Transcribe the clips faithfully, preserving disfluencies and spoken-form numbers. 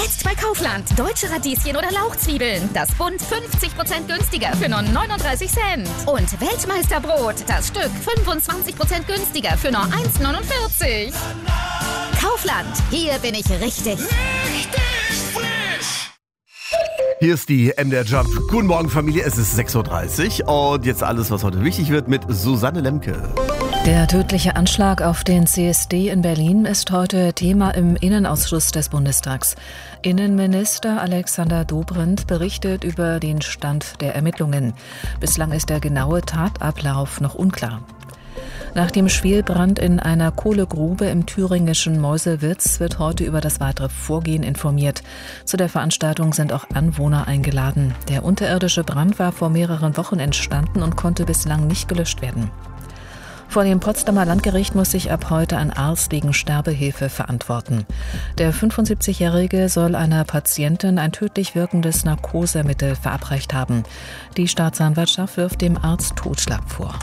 Jetzt bei Kaufland. Deutsche Radieschen oder Lauchzwiebeln. Das Bund fünfzig Prozent günstiger für nur neununddreißig Cent. Und Weltmeisterbrot. Das Stück fünfundzwanzig Prozent günstiger für nur eins neunundvierzig. Kaufland. Hier bin ich richtig. Richtig frisch. Hier ist die M D R Jump. Guten Morgen, Familie. Es ist sechs Uhr dreißig und jetzt alles, was heute wichtig wird, mit Susanne Lemke. Der tödliche Anschlag auf den C S D in Berlin ist heute Thema im Innenausschuss des Bundestags. Innenminister Alexander Dobrindt berichtet über den Stand der Ermittlungen. Bislang ist der genaue Tatablauf noch unklar. Nach dem Schwelbrand in einer Kohlegrube im thüringischen Meuselwitz wird heute über das weitere Vorgehen informiert. Zu der Veranstaltung sind auch Anwohner eingeladen. Der unterirdische Brand war vor mehreren Wochen entstanden und konnte bislang nicht gelöscht werden. Vor dem Potsdamer Landgericht muss sich ab heute ein Arzt wegen Sterbehilfe verantworten. Der fünfundsiebzigjährige soll einer Patientin ein tödlich wirkendes Narkosemittel verabreicht haben. Die Staatsanwaltschaft wirft dem Arzt Totschlag vor.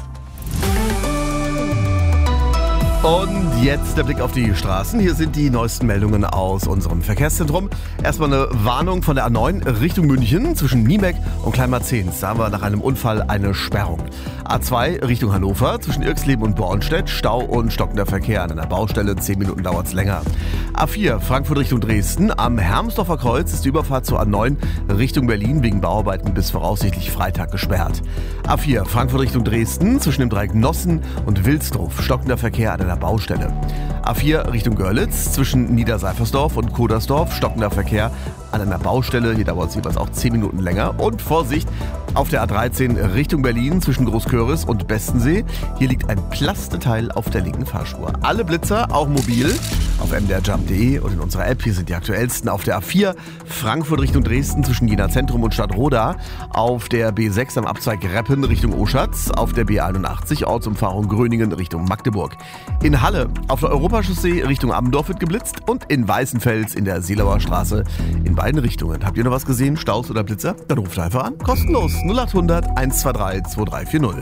Und jetzt der Blick auf die Straßen. Hier sind die neuesten Meldungen aus unserem Verkehrszentrum. Erstmal eine Warnung von der A neun Richtung München zwischen Niebeck und Kleinmarzens. Da haben wir nach einem Unfall eine Sperrung. A zwei Richtung Hannover zwischen Irxleben und Bornstedt. Stau und stockender Verkehr an einer Baustelle. Zehn Minuten dauert es länger. A vier Frankfurt Richtung Dresden. Am Hermsdorfer Kreuz ist die Überfahrt zur A neun Richtung Berlin wegen Bauarbeiten bis voraussichtlich Freitag gesperrt. A vier Frankfurt Richtung Dresden zwischen dem Dreieck Nossen und Wilsdruf. Stockender Verkehr an einer Baustelle. A vier Richtung Görlitz zwischen Niederseifersdorf und Kodersdorf. Stockender Verkehr an einer Baustelle. Hier dauert es jeweils auch zehn Minuten länger. Und Vorsicht auf der A dreizehn Richtung Berlin zwischen Großköris und Bestensee. Hier liegt ein Plasteteil auf der linken Fahrspur. Alle Blitzer, auch mobil, auf m d r jump punkt d e und in unserer App. Hier sind die aktuellsten. Auf der A vier Frankfurt Richtung Dresden zwischen Jena Zentrum und Stadtroda. Auf der B sechs am Abzweig Reppen Richtung Oschatz. Auf der B einundachtzig Ortsumfahrung Gröningen Richtung Magdeburg. In Halle auf der Europachaussee Richtung Ammendorf wird geblitzt und in Weißenfels in der Seelauer Straße in beiden Richtungen. Habt ihr noch was gesehen? Staus oder Blitzer? Dann ruft einfach an. Kostenlos. null acht hundert eins zwei drei zwei drei vier null.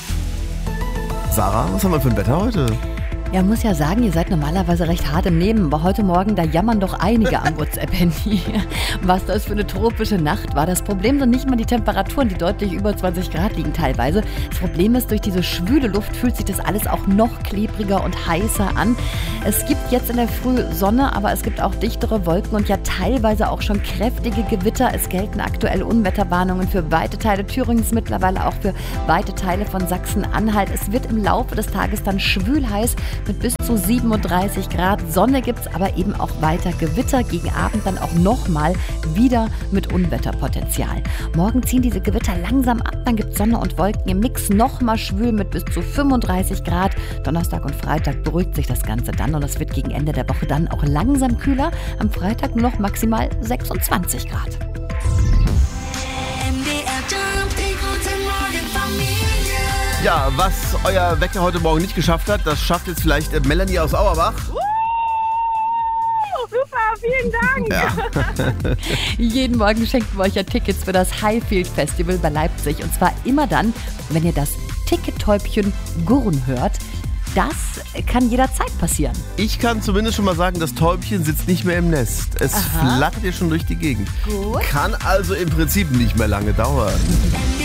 Sarah, was haben wir für ein Wetter heute? Ja, muss ja sagen, ihr seid normalerweise recht hart im Nehmen, aber heute Morgen, da jammern doch einige am WhatsApp-Handy. Was das für eine tropische Nacht war. Das Problem sind nicht mal die Temperaturen, die deutlich über zwanzig Grad liegen teilweise. Das Problem ist, durch diese schwüle Luft fühlt sich das alles auch noch klebriger und heißer an. Es gibt jetzt in der Früh Sonne, aber es gibt auch dichtere Wolken und ja teilweise auch schon kräftige Gewitter. Es gelten aktuell Unwetterwarnungen für weite Teile Thüringens, mittlerweile auch für weite Teile von Sachsen-Anhalt. Es wird im Laufe des Tages dann schwül heiß mit bis zu siebenunddreißig Grad. Sonne gibt's, aber eben auch weiter Gewitter. Gegen Abend dann auch nochmal wieder mit Unwetterpotenzial. Morgen ziehen diese Gewitter langsam ab. Dann gibt's Sonne und Wolken im Mix. Nochmal schwül mit bis zu fünfunddreißig Grad. Donnerstag und Freitag beruhigt sich das Ganze dann und es wird gegen Ende der Woche dann auch langsam kühler. Am Freitag nur noch maximal sechsundzwanzig Grad. Ja, was euer Wecker heute Morgen nicht geschafft hat, das schafft jetzt vielleicht äh, Melanie aus Auerbach. Super, vielen Dank. Ja. Jeden Morgen schenken wir euch ja Tickets für das Highfield Festival bei Leipzig. Und zwar immer dann, wenn ihr das Tickettäubchen gurren hört. Das kann jederzeit passieren. Ich kann zumindest schon mal sagen, das Täubchen sitzt nicht mehr im Nest. Es Aha. flattert hier schon durch die Gegend. Gut. Kann also im Prinzip nicht mehr lange dauern.